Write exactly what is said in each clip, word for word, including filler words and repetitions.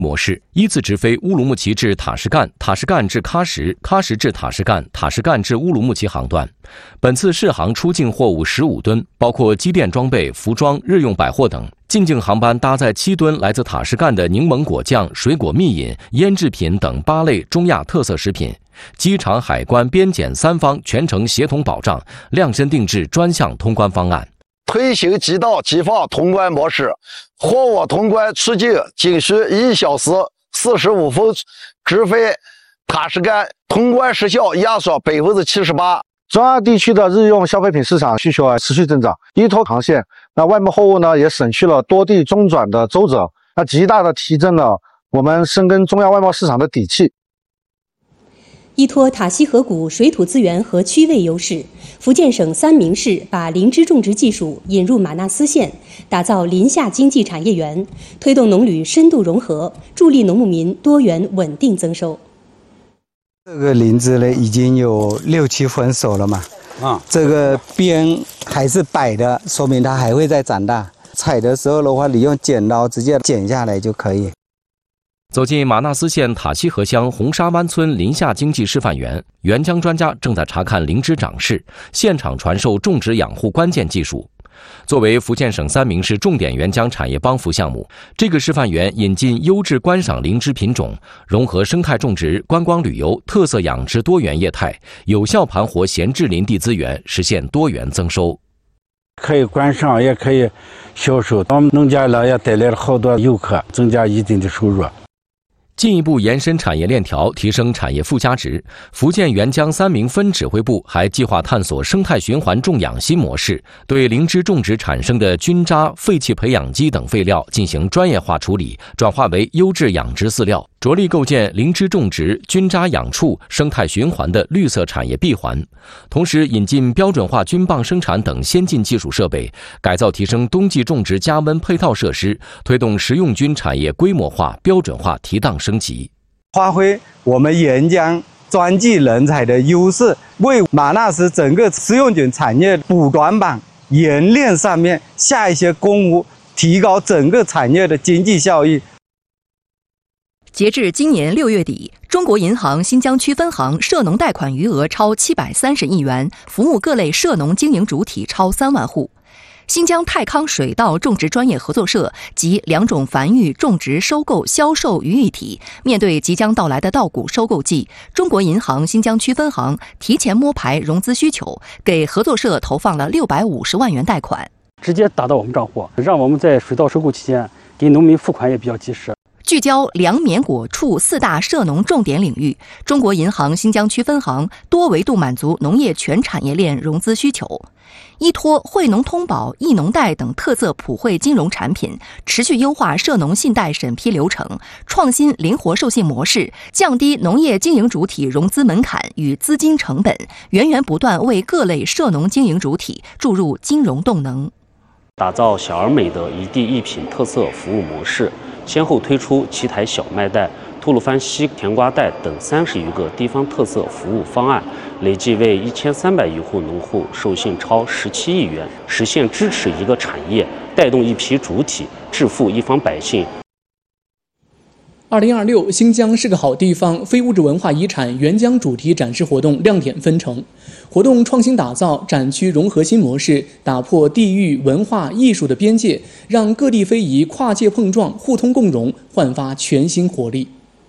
模式，依次直飞乌鲁木齐至塔什干、塔什干至喀什、喀什至塔什干、塔什干至乌鲁木齐航段。本次试航出境货物十五吨，包括机电装备、服装、日用百货等。进境航班搭载七吨来自塔什干的柠檬果酱、水果蜜饮、腌制品等八类中亚特色食品。机场、海关、边检三方全程协同保障，量身定制专项通关方案。 推行即到即放通关模式，货物通关出境仅需一小时四十五分，直飞塔什干，通关时效压缩百分之七十八。 中亚地区的日用消费品市场需求啊持续增长，依托航线，那外贸货物呢也省去了多地中转的周折，那极大的提振了我们深耕中亚外贸市场的底气。 依托塔西河谷水土资源和区位优势，福建省三明市把灵芝种植技术引入马纳斯县，打造林下经济产业园，推动农旅深度融合，助力农牧民多元稳定增收。 这个林芝呢，已经有六七分熟了嘛，啊，这个边还是摆的，说明它还会再长大。采的时候的话，你用剪刀直接剪下来就可以。 走进马纳斯县塔西河乡红沙湾村林下经济示范园，援疆专家正在查看灵芝长势，现场传授种植养护关键技术。作为福建省三明市重点援疆产业帮扶项目，这个示范园引进优质观赏灵芝品种，融合生态种植、观光旅游、特色养殖多元业态，有效盘活闲置林地资源，实现多元增收。 可以观赏，也可以销售，我们农家乐也带来了好多游客，增加一定的收入。 进一步延伸产业链条，提升产业附加值。福建援疆三明分指挥部还计划探索生态循环种养新模式，对灵芝种植产生的菌渣、废弃培养基等废料进行专业化处理，转化为优质养殖饲料，着力构建灵芝种植、菌渣养畜、生态循环的绿色产业闭环。同时，引进标准化菌棒生产等先进技术设备，改造提升冬季种植加温配套设施，推动食用菌产业规模化、标准化提档升级， 发挥我们援疆专技人才的优势，为马纳斯整个食用菌产业补短板、冶炼上面下一些功夫，提高整个产业的经济效益。 截至今年六月底，中国银行新疆区分行涉农贷款余额超七百三十亿元，服务各类涉农经营主体超三万户。新疆泰康水稻种植专业合作社及两种繁育、种植、收购、销售于一体。面对即将到来的稻谷收购季，中国银行新疆区分行提前摸排融资需求，给合作社投放了六百五十万元贷款， 直接打到我们账户，让我们在水稻收购期间给农民付款也比较及时。 聚焦粮棉果畜四大涉农重点领域，中国银行新疆区分行多维度满足农业全产业链融资需求。依托惠农通保、易农贷等特色普惠金融产品，持续优化涉农信贷审批流程，创新灵活授信模式，降低农业经营主体融资门槛与资金成本，源源不断为各类涉农经营主体注入金融动能。 打造小而美的一地一品特色服务模式，先后推出奇台小麦袋、吐鲁番西甜瓜袋等三十余个地方特色服务方案，累计为一千三百余户农户授信超十七亿元，实现支持一个产业、带动一批主体、致富一方百姓。 二零二六新疆是个好地方非物质文化遗产援疆主题展示活动亮点纷呈，活动创新打造展区融合新模式，打破地域文化艺术的边界，让各地非遗跨界碰撞、互通共融，焕发全新活力。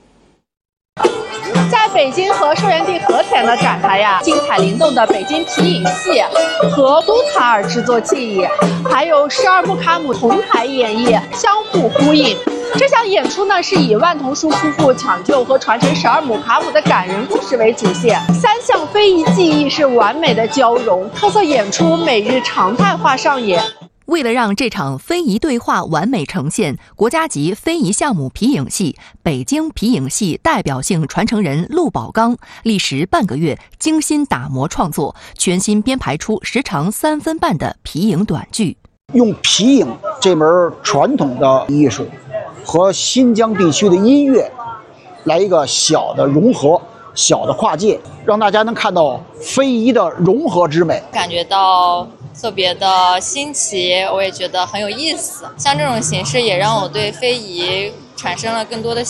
在北京和寿元地和田的展台呀，精彩灵动的北京皮影戏和都塔尔制作技艺，还有十二木卡姆同台演绎，相互呼应。这项演出呢，是以万童书夫妇抢救和传承十二姆卡姆的感人故事为主线，三项非遗技艺是完美的交融，特色演出每日常态化上演。 为了让这场非遗对话完美呈现，国家级非遗项目皮影戏北京皮影戏代表性传承人陆宝刚历时半个月精心打磨创作，全新编排出时长三分半的皮影短剧， 用皮影这门传统的艺术和新疆地区的音乐来一个小的融合、小的跨界，让大家能看到非遗的融合之美， 感觉到特别的新奇，我也觉得很有意思。像这种形式也让我对非遗产生了更多的